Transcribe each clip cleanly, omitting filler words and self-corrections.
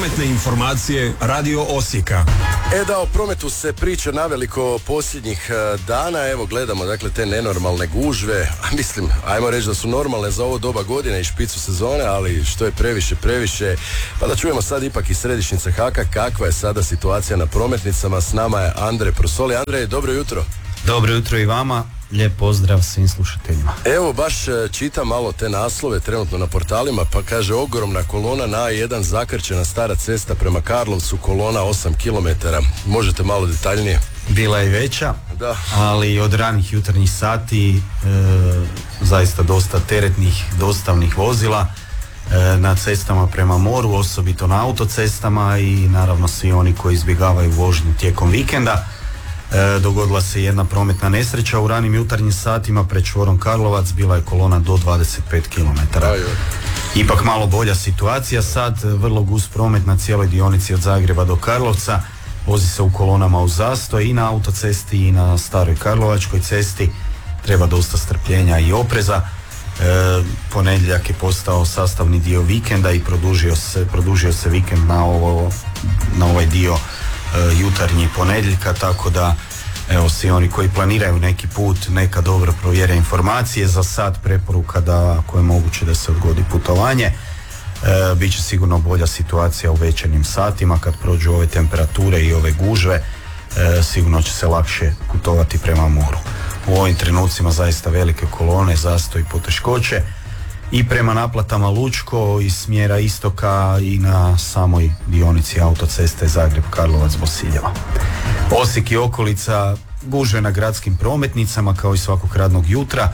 Prometne informacije Radio Osijeka. Da, o prometu se priča naveliko posljednjih dana. Evo gledamo dakle te nenormalne gužve. Mislim, ajmo reći da su normalne za ovo doba godine i špicu sezone, ali što je previše. Pa da čujemo sad ipak iz središnjice HAK-a kakva je sada situacija na prometnicama. S nama je Andrej Prosoli. Andrej, dobro jutro. Dobro jutro i vama. Lijep pozdrav svim slušateljima. Evo baš čitam malo te naslove trenutno na portalima, pa kaže ogromna kolona na A1 zakrčena stara cesta prema Karlovcu, kolona 8 km. Možete malo detaljnije? Bila je veća, da, ali od ranih jutarnjih sati zaista dosta teretnih dostavnih vozila na cestama prema moru, osobito na autocestama i naravno svi oni koji izbjegavaju vožnju tijekom vikenda. Dogodila se jedna prometna nesreća u ranim jutarnjim satima pred čvorom Karlovac, bila je kolona do 25 km. Ipak malo bolja situacija sad, vrlo gust promet na cijeloj dionici od Zagreba do Karlovca, vozi se u kolonama u zastoj i na autocesti i na staroj Karlovačkoj cesti, treba dosta strpljenja i opreza. Ponedjeljak je postao sastavni dio vikenda i produžio se vikend na ovaj dio jutarnji ponedjeljka, tako da evo svi oni koji planiraju neki put neka dobro provjere informacije. Za sad preporuka da ako je moguće da se odgodi putovanje. Biće sigurno bolja situacija u večernjim satima kad prođu ove temperature i ove gužve, sigurno će se lakše putovati prema moru. U ovim trenucima zaista velike kolone, zastoj i poteškoće i prema naplatama Lučko iz smjera istoka i na samoj dionici autoceste Zagreb-Karlovac-Bosiljeva. Osijek i okolica gužve na gradskim prometnicama kao i svakog radnog jutra,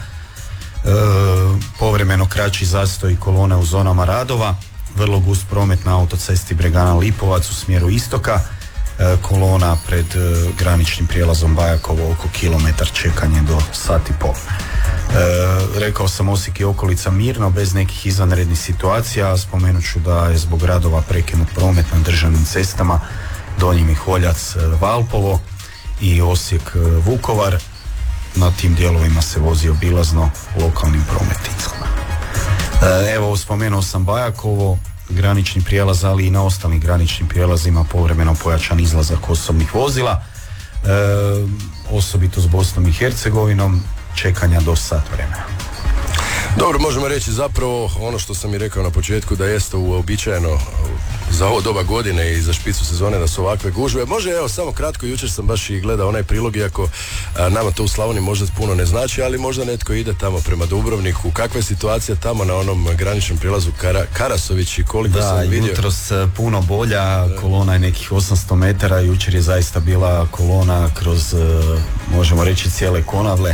povremeno kraći zastoj kolone u zonama radova, vrlo gust promet na autocesti Bregana-Lipovac u smjeru istoka, kolona pred graničnim prijelazom Bajakovo oko kilometar, čekanje do sat i pol. Rekao sam Osijek i okolica mirno, bez nekih izvanrednih situacija. Spomenut ću da je zbog radova prekinut promet na državnim cestama Donji Miholjac Valpovo i Osijek Vukovar. Na tim dijelovima se vozi obilazno lokalnim prometnicama. Evo, spomenuo sam Bajakovo, granični prijelaz, ali i na ostalim graničnim prijelazima povremeno pojačan izlazak osobnih vozila, osobito s Bosnom i Hercegovinom, čekanja do sat vremena. Dobro, možemo reći zapravo ono što sam i rekao na početku, da jest uobičajeno za ovo doba godine i za špicu sezone da su ovakve gužve. Može, evo, samo kratko, jučer sam baš i gledao onaj prilog, iako nama to u Slavoniji možda puno ne znači, ali možda netko ide tamo prema Dubrovniku. Kakva je situacija tamo na onom graničnom prilazu Karasović i koliko sam vidio? Da, jutros puno bolja, kolona je nekih 800 metara, jučer je zaista bila kolona kroz, možemo reći, cijele Konavle.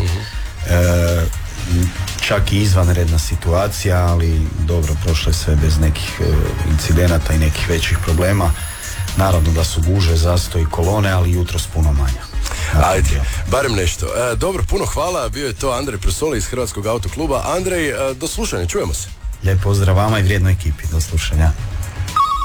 Čak i izvanredna situacija, ali dobro, prošlo je sve bez nekih incidenata i nekih većih problema. Naravno da su gužve, zastoj i kolone, ali jutros puno manja. Ajde, barem nešto. Dobro, puno hvala, bio je to Andrej Prosoli iz Hrvatskog autokluba. Andrej, do slušanja, čujemo se. Lijep pozdrav vama i vrijednoj ekipi, do slušanja.